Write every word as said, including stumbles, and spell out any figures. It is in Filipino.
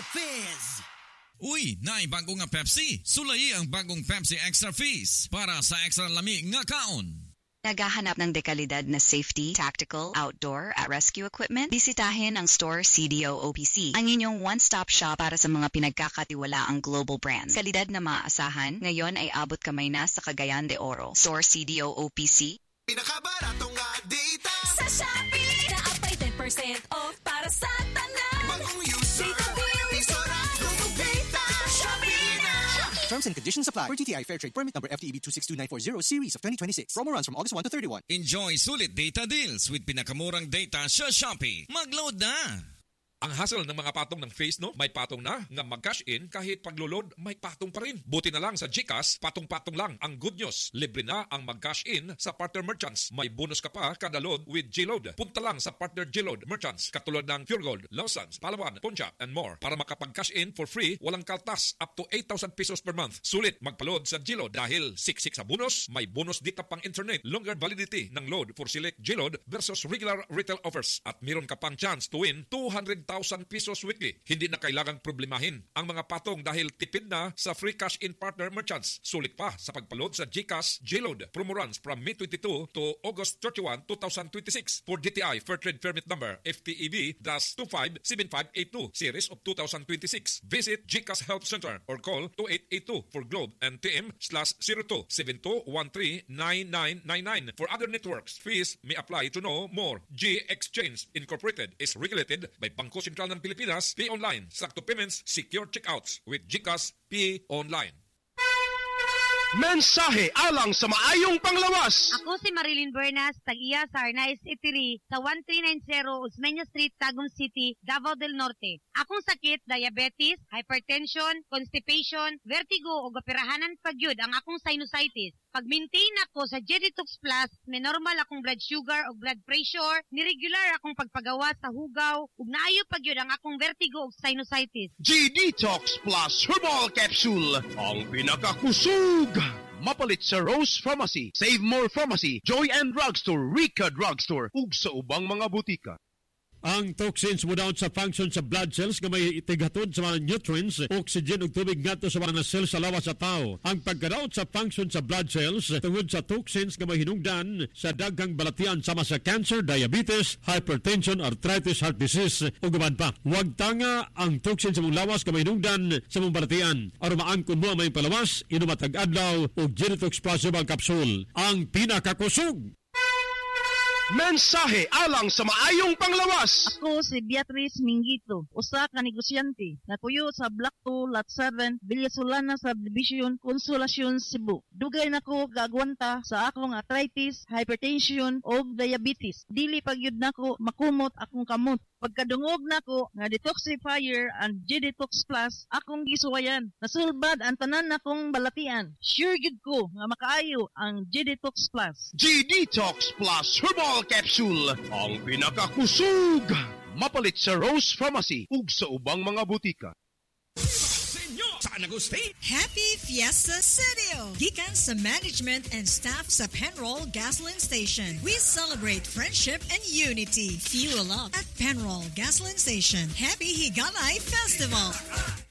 Fizz! Uy, naay bago nga Pepsi. Sulay ang bagong Pepsi Extra Fizz para sa extra lami nga kaon. Naghahanap ng dekalidad na safety, tactical, outdoor at rescue equipment? Bisitahin ang store C D O O P C, ang inyong one-stop shop para sa mga pinagkakatiwalaang global brands. Kalidad na maaasahan, ngayon ay abot kamay na sa Cagayan de Oro. Store C D O O P C. Pinakabaratong nga data sa Shopee! Naapay ten percent off para sa tanan. Bagong user, isora, global data. Shopee na! Terms and conditions apply. For T T I Fair Trade Permit number F T E B two six two nine four zero series of twenty twenty-six. Promo runs from August first to thirty-one. Enjoy sulit data deals with pinakamurang data sa Shopee. Mag-load na! Ang hassle ng mga patong ng Face, no? May patong na nga mag-cash in kahit paglo-load, may patong pa rin. Buti na lang sa GCash, patong-patong lang. Ang good news, libre na ang mag-cash in sa partner merchants. May bonus ka pa kada load with G-Load. Punta lang sa partner G-Load merchants katulad ng Pure Gold, Lawsons, Palawan, Punjab, and more para makapag-cash in for free, walang kaltas, up to eight thousand pesos per month. Sulit magpa-load sa G-Load dahil siksik sa bonus, may bonus data pang internet, longer validity ng load for select G-Load versus regular retail offers. At meron ka pang chance to win two hundred thousand pesos weekly. Hindi na kailangang problemahin ang mga patong dahil tipid na sa free cash in partner merchants. Sulit pa sa pagpaload sa GCash J-Load. Promo runs from May twenty-two to August thirty-first, twenty twenty-six for D T I Fair Trade Permit number F T E B two five seven five eight two series of two thousand twenty-six. Visit GCash Help Center or call two eight eight two for Globe and T M slash zero two seven two one three nine nine nine nine. For other networks, fees may apply. To know more, G Exchange Incorporated is regulated by Bangko Sentral ng Pilipinas. Pay online, sakto payments, secure checkouts with GCash Pay Online. Mensahe alang sa maayong panglawas. Ako si Marilyn Bernas, tag-iya sa Arnaiz Eatery sa thirteen ninety Osmeña Street, Tagum City, Davao del Norte. Akong sakit, diabetes, hypertension, constipation, vertigo o gapirahanan pagyud ang akong sinusitis. Pag-maintain ako sa G-Detox Plus, may normal akong blood sugar o blood pressure, niregular akong pagpagawa sa hugaw, ug naayo pagyud ang akong vertigo o sinusitis. G-Detox Plus Herbal Capsule, ang pinakakusog. Mapalit sa Rose Pharmacy, Save More Pharmacy, Joy and Drugstore, Rica Drugstore, ug sa ubang mga butika. Ang toxins mo down sa function sa blood cells nga may itigatod sa mga nutrients, oxygen ug tubig ngadto sa mga cells sa lawas sa tao. Ang pagka-down sa function sa blood cells tungod sa toxins nga may hinungdan sa daghang balatian sama sa cancer, diabetes, hypertension, arthritis, heart disease ug uban pa. Huwag tanga ang toxins sa mong lawas nga may hinungdan sa mong balatian. Aron maangkon mo ang may palawas, inom matag adlaw og G-Detox Plus Herbal Capsule, ang pinakakusog. Mensahe alang sa maayong panglawas. Ako si Beatrice Mingito, usa ka negosyante, natuyo sa Block two, Lot seven, Villasolana Subdivision, Consolacion, Cebu. Dugay nako gagwanta sa akong arthritis, hypertension o diabetes. Dili pagyud nako makumot akong kamot. Pagkadungog nako nga detoxifier and G-Detox Plus, akong gisuwayan. Nasulbad ang tanan nakong balatian. Sure gid ko nga makaayo ang G-Detox Plus. G-Detox Plus Herbal Capsule, ang pinakakusog. Mapalit sa Rose Pharmacy ug sa ubang mga butika. Happy Fiesta City! Gikan sa management and staff sa Penroll Gasoline Station. We celebrate friendship and unity. Fuel up at Penroll Gasoline Station. Happy Higalay Festival!